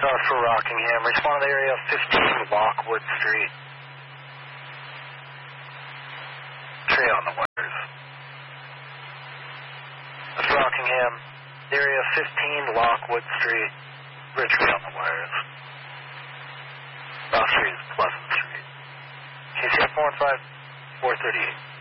North for Rockingham. Respond to the area 15 Lockwood Street. Tree on the wires. That's Rockingham. Area 15 Lockwood Street. Tree on the wires. South Street is Pleasant Street. KCF 415, 438.